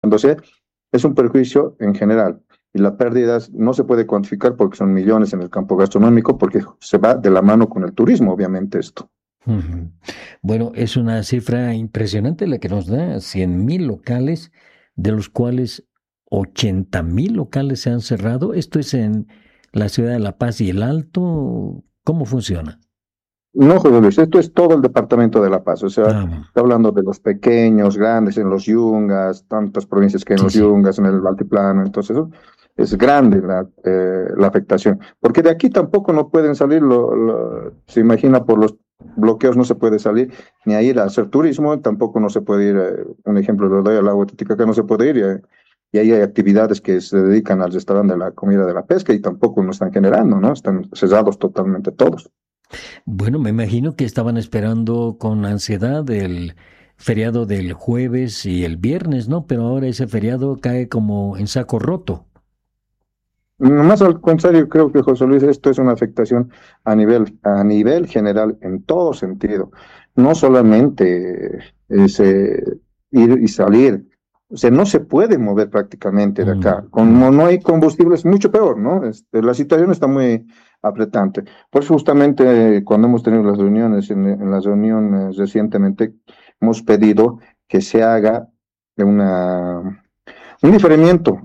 cerrándose, es un perjuicio en general. Y la pérdida no se puede cuantificar porque son millones en el campo gastronómico, porque se va de la mano con el turismo, obviamente, esto. Ujú. Bueno, es una cifra impresionante la que nos da, 100.000 locales, de los cuales 80.000 locales se han cerrado. Esto es en la ciudad de La Paz y el Alto. ¿Cómo funciona? No, José Luis, esto es todo el departamento de La Paz. O sea, Ah, está hablando de los pequeños, grandes, en los Yungas, tantas provincias que hay en sí, los sí. Yungas, en el Altiplano. Entonces, es grande la afectación. Porque de aquí tampoco no pueden salir, se imagina por los bloqueos no se puede salir ni a ir a hacer turismo, tampoco no se puede ir, un ejemplo lo doy al lago Titicaca, no se puede ir. Y ahí hay actividades que se dedican al restaurante de la comida de la pesca y tampoco no están generando, ¿no? Están cerrados totalmente todos. Bueno, me imagino que estaban esperando con ansiedad el feriado del jueves y el viernes, ¿no? Pero ahora ese feriado cae como en saco roto. Más al contrario, creo que José Luis, esto es una afectación a nivel general en todo sentido. No solamente es ir y salir, o sea, no se puede mover prácticamente de acá. Como no hay combustible, es mucho peor, ¿no? La situación está muy apretante. Por eso justamente cuando hemos tenido las reuniones, en las reuniones recientemente, hemos pedido que se haga una un diferimiento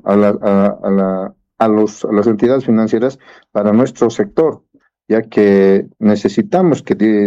a las entidades financieras para nuestro sector, ya que necesitamos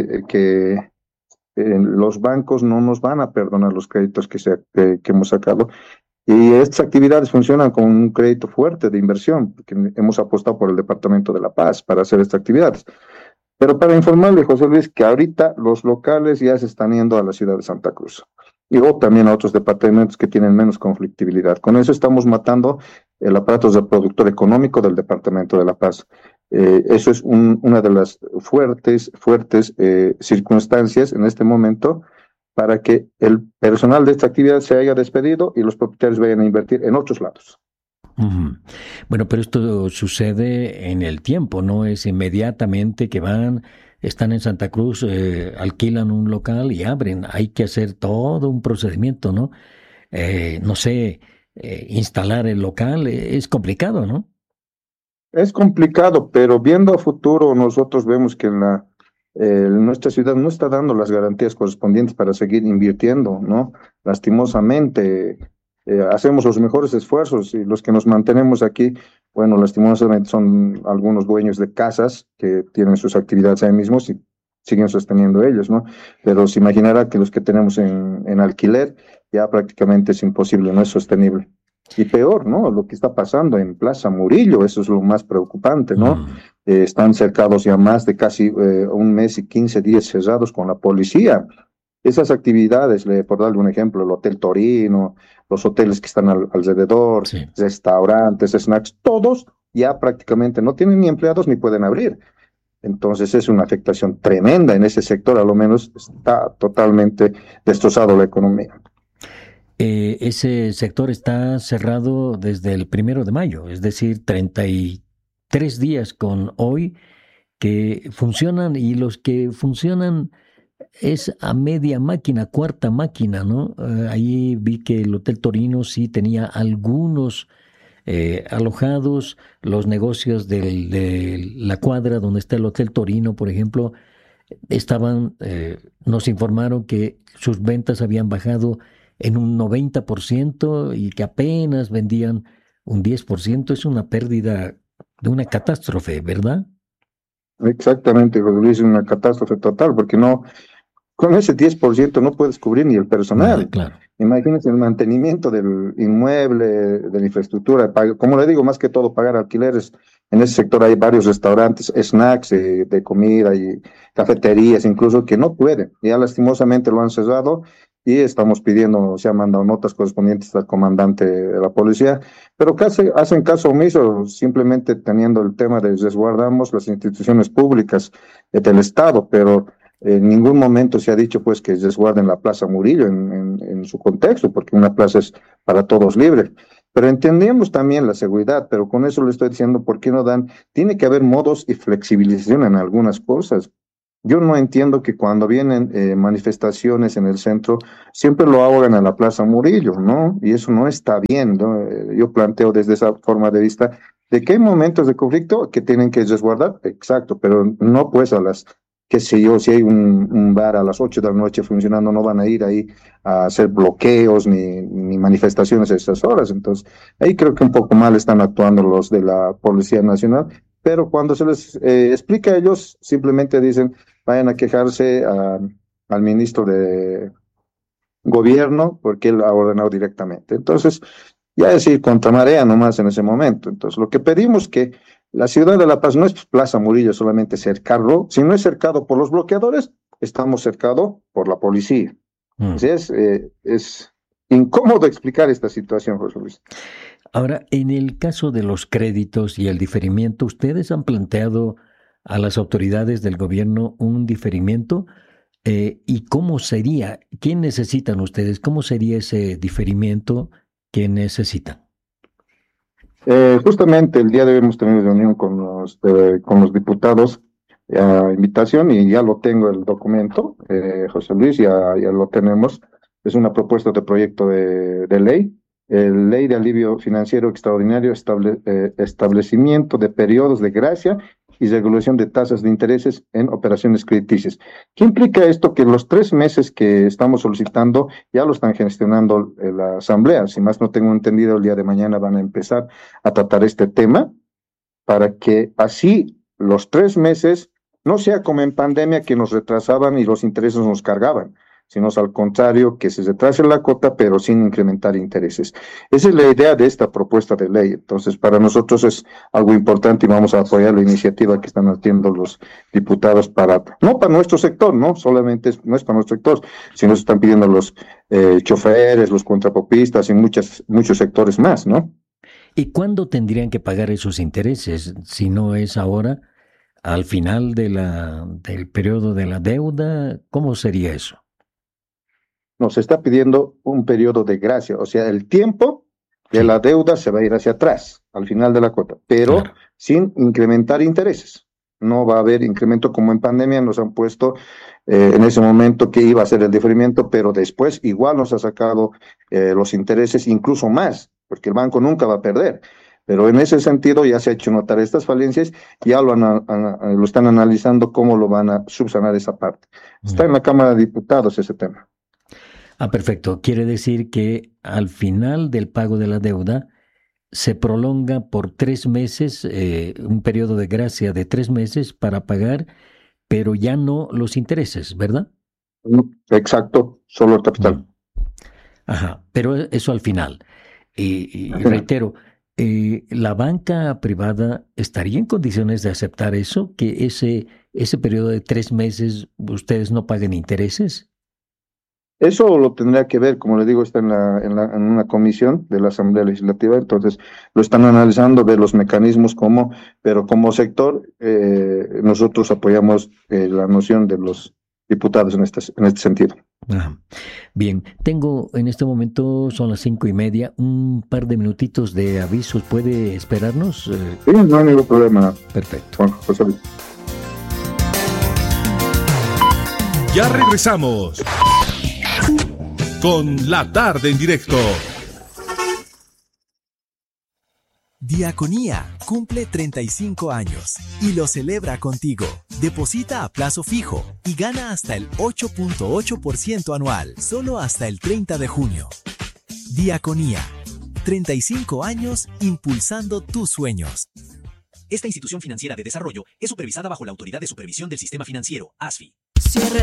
que los bancos no nos van a perdonar los créditos que hemos sacado. Y estas actividades funcionan con un crédito fuerte de inversión, porque hemos apostado por el Departamento de La Paz para hacer estas actividades. Pero para informarle, José Luis, que ahorita los locales ya se están yendo a la ciudad de Santa Cruz. Y o también a otros departamentos que tienen menos conflictividad. Con eso estamos matando el aparato reproductor económico del Departamento de La Paz. Eso es una de las fuertes circunstancias en este momento para que el personal de esta actividad se haya despedido y los propietarios vayan a invertir en otros lados. Ujú. Bueno, pero esto sucede en el tiempo, no es inmediatamente que van, están en Santa Cruz, alquilan un local y abren. Hay que hacer todo un procedimiento, ¿no? No sé, instalar el local es complicado, ¿no? Es complicado, pero viendo a futuro, nosotros vemos que nuestra ciudad no está dando las garantías correspondientes para seguir invirtiendo, ¿no? Lastimosamente, hacemos los mejores esfuerzos y los que nos mantenemos aquí, bueno, lastimosamente son algunos dueños de casas que tienen sus actividades ahí mismos y siguen sosteniendo ellos, ¿no? Pero se imaginará que los que tenemos en alquiler ya prácticamente es imposible, no es sostenible. Y peor, ¿no? Lo que está pasando en Plaza Murillo, eso es lo más preocupante, ¿no? Mm. Están cercados ya más de casi un mes y 15 días cerrados con la policía. Esas actividades, por darle un ejemplo, el Hotel Torino, los hoteles que están alrededor, Sí. restaurantes, snacks, todos ya prácticamente no tienen ni empleados ni pueden abrir. Entonces es una afectación tremenda en ese sector, a lo menos está totalmente destrozado la economía. Ese sector está cerrado desde el 1 de mayo, es decir, 33 días con hoy que funcionan y los que funcionan es a media máquina, cuarta máquina, ¿no? Ahí vi que el Hotel Torino sí tenía algunos alojados, los negocios de la cuadra donde está el Hotel Torino, por ejemplo, nos informaron que sus ventas habían bajado en un 90% y que apenas vendían un 10%. Es una pérdida de una catástrofe, ¿verdad? Exactamente, José Luis, es una catástrofe total, porque no, con ese 10% no puedes cubrir ni el Nada, personal. claro. Imagínense el mantenimiento del inmueble, de la infraestructura. Como le digo, más que todo pagar alquileres. En ese sector hay varios restaurantes, snacks de comida y cafeterías, incluso que no pueden. Ya lastimosamente lo han cerrado y estamos pidiendo, se han mandado notas correspondientes al comandante de la policía, pero casi hacen caso omiso, simplemente teniendo el tema de resguardamos las instituciones públicas del Estado, pero en ningún momento se ha dicho pues que resguarden la Plaza Murillo en su contexto, porque una plaza es para todos libre. Pero entendemos también la seguridad, pero con eso le estoy diciendo, ¿por qué no dan? Tiene que haber modos y flexibilización en algunas cosas. Yo no entiendo que cuando vienen manifestaciones en el centro, siempre lo hagan a la Plaza Murillo, ¿no? Y eso no está bien, ¿no? Yo planteo desde esa forma de vista de que hay momentos de conflicto que tienen que resguardar, exacto, pero no pues a las, qué sé yo, si hay un bar a las 8 de la noche funcionando, no van a ir ahí a hacer bloqueos ni manifestaciones a esas horas. Entonces, ahí creo que un poco mal están actuando los de la Policía Nacional, pero cuando se les explica a ellos, simplemente dicen vayan a quejarse al ministro de gobierno porque él ha ordenado directamente. Entonces, ya decir contra marea nomás en ese momento. Entonces, lo que pedimos que la ciudad de La Paz no es Plaza Murillo solamente cercarlo, si no es cercado por los bloqueadores, estamos cercados por la policía. Mm. Así es incómodo explicar esta situación, José Luis. Ahora, en el caso de los créditos y el diferimiento, ¿ustedes han planteado a las autoridades del gobierno un diferimiento? ¿Y cómo sería? ¿Qué necesitan ustedes? ¿Cómo sería ese diferimiento que necesitan? Justamente el día de hoy hemos tenido reunión con los diputados a invitación y ya lo tengo el documento, José Luis, ya lo tenemos. Es una propuesta de proyecto de ley, ley de alivio financiero extraordinario, establecimiento de periodos de gracia y regulación de tasas de intereses en operaciones crediticias. ¿Qué implica esto? Que los 3 meses que estamos solicitando ya lo están gestionando la Asamblea. Si más no tengo entendido, el día de mañana van a empezar a tratar este tema para que así los 3 meses no sea como en pandemia que nos retrasaban y los intereses nos cargaban, sino al contrario, que se retrase la cuota pero sin incrementar intereses. Esa es la idea de esta propuesta de ley. Entonces, para nosotros es algo importante y vamos a apoyar la iniciativa que están haciendo los diputados no para nuestro sector, no solamente no es para nuestro sector, sino se están pidiendo los choferes, los contrapopistas y muchos sectores más, ¿no? ¿Y cuándo tendrían que pagar esos intereses? Si no es ahora, al final del periodo de la deuda, ¿cómo sería eso? Nos está pidiendo un periodo de gracia, o sea, el tiempo de Sí, la deuda se va a ir hacia atrás, al final de la cuota, pero claro. sin incrementar intereses. No va a haber incremento como en pandemia nos han puesto en ese momento que iba a ser el diferimiento, pero después igual nos ha sacado los intereses incluso más, porque el banco nunca va a perder. Pero en ese sentido ya se ha hecho notar estas falencias, ya lo están analizando cómo lo van a subsanar esa parte. Está Mm. en la Cámara de Diputados ese tema. Ah, perfecto. Quiere decir que al final del pago de la deuda se prolonga por 3 meses, un periodo de gracia de 3 meses para pagar, pero ya no los intereses, ¿verdad? Exacto, solo el Mm. capital. Ajá, pero eso al final. Y reitero, ¿la banca privada estaría en condiciones de aceptar eso? Que ese periodo de 3 meses ustedes no paguen intereses. Eso lo tendría que ver, como le digo, está en una comisión de la Asamblea Legislativa, entonces lo están analizando, ver los mecanismos pero como sector, nosotros apoyamos la noción de los diputados en este sentido. Ajá. Bien, tengo en este momento, son las 5:30, un par de minutitos de avisos. ¿Puede esperarnos? Sí, no hay ningún problema, Perfecto. Juan José Luis. Ya regresamos con La Tarde en Directo. Diaconía cumple 35 años y lo celebra contigo. Deposita a plazo fijo y gana hasta el 8.8% anual, solo hasta el 30 de junio. Diaconía, 35 años impulsando tus sueños. Esta institución financiera de desarrollo es supervisada bajo la Autoridad de Supervisión del Sistema Financiero, ASFI.